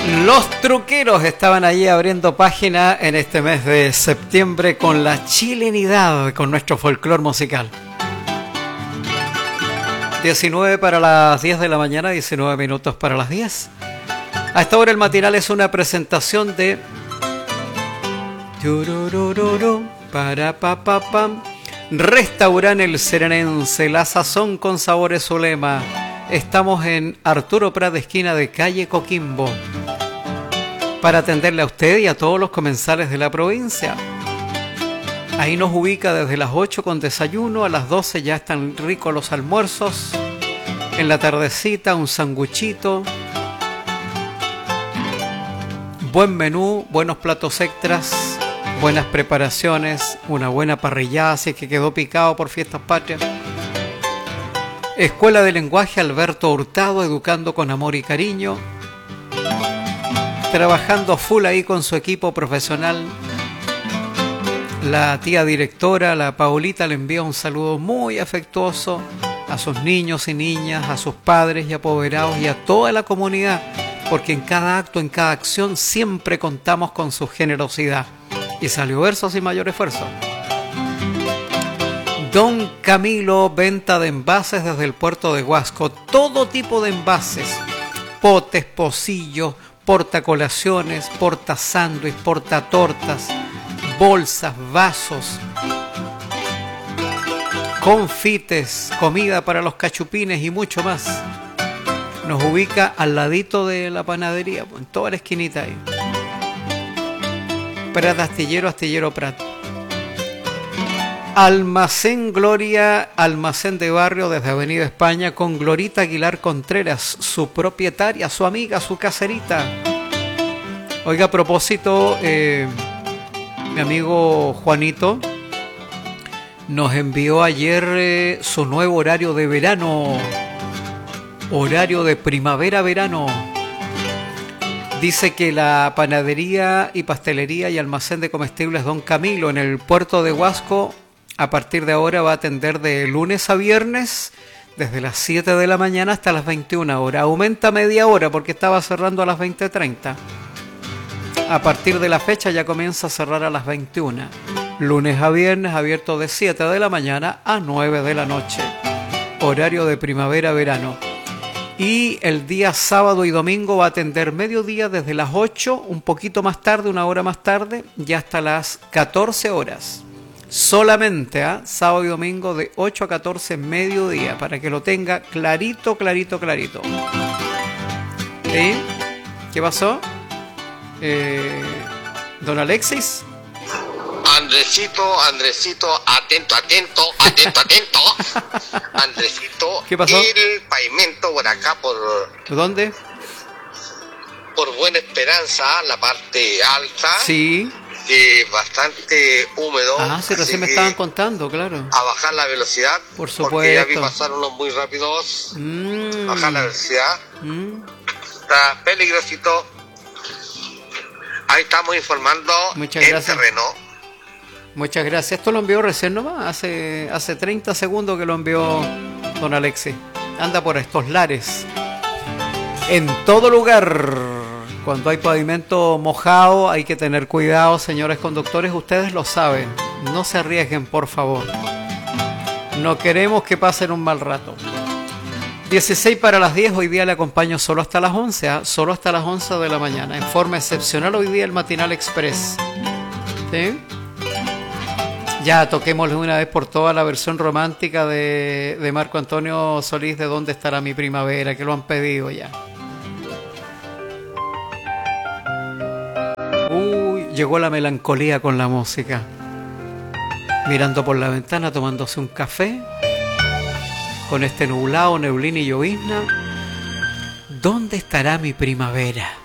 Los truqueros estaban allí abriendo página en este mes de septiembre con la chilenidad, con nuestro folclor musical. 19 para las 10 de la mañana, 19 minutos para las 10. A esta hora el matinal es una presentación de Restaurante El Serenense, la sazón con sabores Zulema. Estamos en Arturo Prat, esquina de calle Coquimbo, para atenderle a usted y a todos los comensales de la provincia. Ahí nos ubica desde las 8 con desayuno, a las 12 ya están ricos los almuerzos, en la tardecita un sanguchito, buen menú, buenos platos extras, buenas preparaciones, una buena parrillada si es que quedó picado por fiestas patrias. Escuela de Lenguaje Alberto Hurtado, educando con amor y cariño, trabajando full ahí con su equipo profesional. La tía directora, la Paulita, le envía un saludo muy afectuoso a sus niños y niñas, a sus padres y apoderados y a toda la comunidad, porque en cada acto, en cada acción, siempre contamos con su generosidad. Y salió verso sin mayor esfuerzo. Don Camilo, venta de envases desde el puerto de Huasco. Todo tipo de envases, potes, pocillos, portacolaciones, porta sándwich, porta tortas, bolsas, vasos, confites, comida para los cachupines y mucho más. Nos ubica al ladito de la panadería, en toda la esquinita ahí. Prat Astillero, Astillero Prat. Almacén Gloria, almacén de barrio desde Avenida España, con Glorita Aguilar Contreras, su propietaria, su amiga, su caserita. Oiga, a propósito, mi amigo Juanito nos envió ayer su nuevo horario de verano, horario de primavera-verano. Dice que la panadería y pastelería y almacén de comestibles Don Camilo en el puerto de Huasco a partir de ahora va a atender de lunes a viernes desde las 7 de la mañana hasta las 21 horas. Aumenta media hora porque estaba cerrando a las 20:30. A partir de la fecha ya comienza a cerrar a las 21. Lunes a viernes abierto de 7 de la mañana a 9 de la noche. Horario de primavera-verano. Y el día sábado y domingo va a atender mediodía desde las 8, un poquito más tarde, una hora más tarde, ya hasta las 14 horas. Solamente, sábado y domingo de 8 a 14 mediodía, para que lo tenga clarito, clarito, clarito. ¿Sí? ¿Qué pasó? Don Alexis. Andresito, atento. Andresito, ¿qué pasó? El pavimento por acá, por... ¿Dónde? Por Buena Esperanza, la parte alta. Sí. Bastante húmedo. Sí, recién me estaban contando, claro. A bajar la velocidad. Por supuesto. Porque ya vi pasar unos muy rápidos. Bajar la velocidad. Está peligrosito. Ahí estamos informando. Muchas gracias. En terreno. Muchas gracias. Esto lo envió recién nomás, hace 30 segundos que lo envió don Alexis. Anda por estos lares. En todo lugar, cuando hay pavimento mojado, hay que tener cuidado, señores conductores. Ustedes lo saben. No se arriesguen, por favor. No queremos que pasen un mal rato. 16 para las 10, hoy día le acompaño solo hasta las 11, solo hasta las 11 de la mañana. En forma excepcional hoy día el Matinal Express. ¿Sí? Ya toquémosle una vez por todas la versión romántica de Marco Antonio Solís de ¿Dónde estará mi primavera? Que lo han pedido ya. Llegó la melancolía con la música. Mirando por la ventana, tomándose un café, con este nublado, neblina y llovizna. ¿Dónde estará mi primavera?